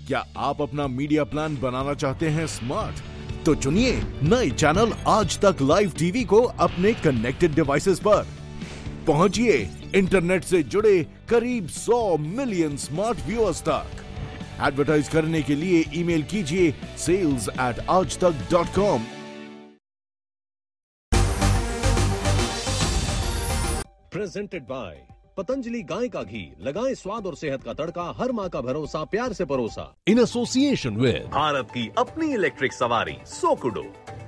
क्या आप अपना मीडिया प्लान बनाना चाहते हैं स्मार्ट? तो चुनिए नए चैनल आज तक लाइव टीवी को अपने कनेक्टेड डिवाइसेस पर। पहुंचिए इंटरनेट से जुड़े करीब 100 मिलियन स्मार्ट व्यूअर्स तक। एडवर्टाइज करने के लिए ईमेल कीजिए sales@aajtak.com। प्रेजेंटेड बाय पतंजलि गाय का घी, लगाएं स्वाद और सेहत का तड़का, हर माँ का भरोसा, प्यार से परोसा। इन एसोसिएशन विद भारत की अपनी इलेक्ट्रिक सवारी सोकुडो।